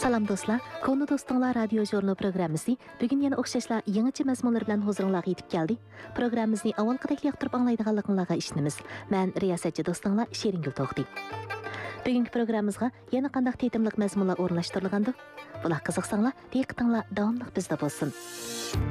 Salam dostlar, Konu Dostlar Radio Jurnu programmasi bugün yana o'xshashlar yangicha mazmunlar bilan huzuringizga yetib keldi. Programmamizni avvalgidek yoqtirib anglaydiganligingizga ishonamiz. Men riyosatchi do'stinglar Sheringul To'xti. Bugungi programmamizga yana qanday tetimlik mazmunlar o'rnashtirilgandi? Bular qiziqsanglar, diqqatinglar davomli bizda bo'lsin.